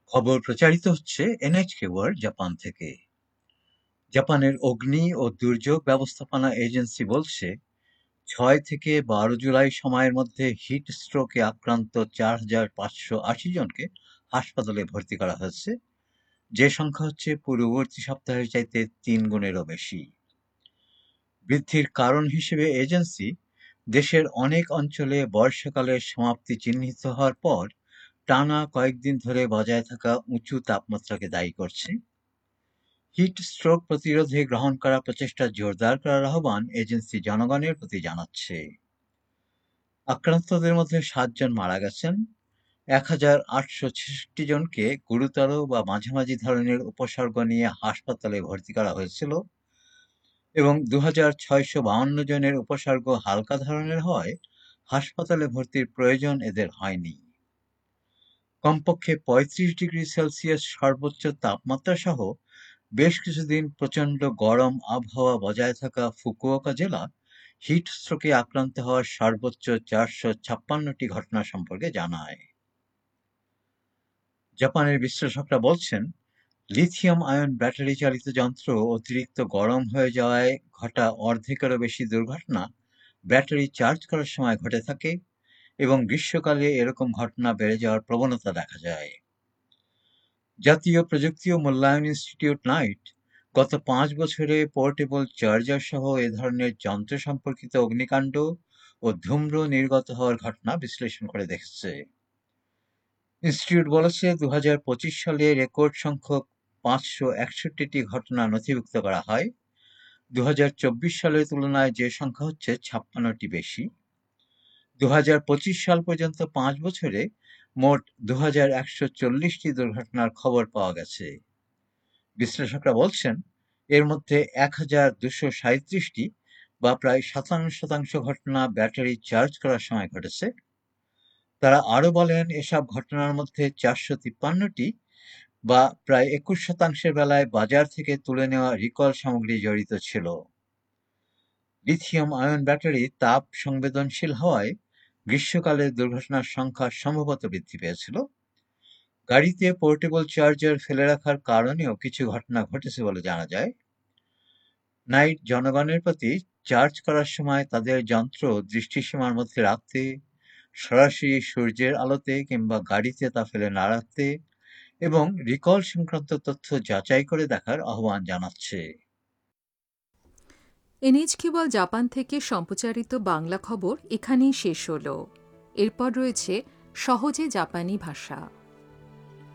খবর প্রচারিত হচ্ছে এনএইচকে ওয়ার্ল্ড জাপান থেকে। জাপানের অগ্নি ও দুর্যোগ ব্যবস্থাপনা এজেন্সি বলছে ৬ থেকে ১২ জুলাই সময়ের মধ্যে হিট স্ট্রোকে আক্রান্ত ৪,৫৮০ জনকে হাসপাতালে ভর্তি করা হয়েছে, যে সংখ্যা হচ্ছে পূর্ববর্তী সপ্তাহের চাইতে ৩ গুণেরও বেশি। বৃদ্ধির কারণ হিসেবে এজেন্সি দেশের অনেক অঞ্চলে বর্ষাকালের সমাপ্তি চিহ্নিত হওয়ার পর টানা কয়েকদিন ধরে বজায় থাকা উঁচু তাপমাত্রাকে দায়ী করছে। হিট স্ট্রোক প্রতিরোধে গ্রহণ করা প্রচেষ্টা জোরদার করার আহ্বান এজেন্সি জনগণের প্রতি জানাচ্ছে। আক্রান্তদের মধ্যে ৭ জন মারা গেছেন, ১,৮৬৬ জনকে গুরুতর বা মাঝামাঝি ধরনের উপসর্গ নিয়ে হাসপাতালে ভর্তি করা হয়েছিল এবং ২,৬৫২ জনের উপসর্গ হালকা ধরনের হওয়ায় হাসপাতালে ভর্তির প্রয়োজন এদের হয়নি। কমপক্ষে ৩৫ ডিগ্রি সেলসিয়াস সর্বোচ্চ তাপমাত্রা সহ বেশ কিছুদিন প্রচণ্ড গরম আবহাওয়া বজায় থাকা ফুকুওকা জেলা হিট স্ট্রোকে আক্রান্ত হওয়ার সর্বোচ্চ ৪৫৬টি ঘটনা সম্পর্কে জানায়। জাপানের বিশ্লেষকরা বলছেন, লিথিয়াম আয়ন ব্যাটারি চালিত যন্ত্র অতিরিক্ত গরম হয়ে যাওয়ায় ঘটা অর্ধেকেরও বেশি দুর্ঘটনা ব্যাটারি চার্জ করার সময় ঘটে থাকে এবং গ্রীষ্মকালে এরকম ঘটনা বেড়ে যাওয়ার প্রবণতা দেখা যায়। জাতীয় প্রযুক্তি ও মূল্যায়ন ইনস্টিটিউট নাইট গত ৫ বছরে পোর্টেবল চার্জার সহ এ ধরনের যন্ত্র সম্পর্কিত অগ্নিকাণ্ড ও ধূম্র নির্গত হওয়ার ঘটনা বিশ্লেষণ করে দেখেছে। ইনস্টিটিউট বলেছে ২০২৫ সালে রেকর্ড সংখ্যক ৫৬১টি ঘটনা নথিভুক্ত করা হয়। ২০২৪ সালের তুলনায় যে সংখ্যা হচ্ছে ৫৬টি বেশি। ২০২৫ সাল পর্যন্ত ৫ বছরে মোট ২,১৪০টি দুর্ঘটনার খবর পাওয়া গেছে। বিশ্লেষকরা বলছেন, এর মধ্যে ১,২৩৭টি বা প্রায় ৫৭% ঘটনা ব্যাটারি চার্জ করার সময় ঘটেছে। তারা আরও বলেন, এসব ঘটনার মধ্যে ৪৫৩টি বা প্রায় ২১% বেলায় বাজার থেকে তুলে নেওয়া রিকল সামগ্রী জড়িত ছিল। লিথিয়াম আয়ন ব্যাটারি তাপ সংবেদনশীল হওয়ায় গ্রীষ্মকালে দুর্ঘটনার সংখ্যা সম্ভবত বৃদ্ধি পেয়েছিল। গাড়িতে পোর্টেবল চার্জার ফেলে রাখার কারণেও কিছু ঘটনা ঘটেছে বলে জানা যায়। নাইট জনগণের প্রতি চার্জ করার সময় তাদের যন্ত্র দৃষ্টিসীমার মধ্যে রাখতে, সরাসরি সূর্যের আলোতে কিংবা গাড়িতে তা ফেলে না রাখতে এবং রিকল সংক্রান্ত তথ্য যাচাই করে দেখার আহ্বান জানাচ্ছে। এনএইচকে ওয়ার্ল্ড জাপান থেকে সম্প্রচারিত বাংলা খবর এখানেই শেষ হলো। এরপর রয়েছে সহজে জাপানি ভাষা।